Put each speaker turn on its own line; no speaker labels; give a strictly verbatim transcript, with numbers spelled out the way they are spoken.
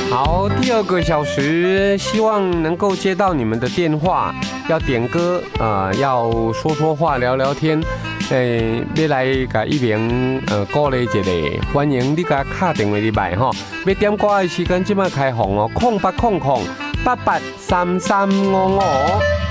好，第二个小时，希望能够接到你们的电话，要点歌，呃，要说说话，聊聊天。诶，要来甲一鸣呃鼓励一下，欢迎你甲敲电话入来吼。要点歌的时间即摆开放哦，空八空空八八三三五五。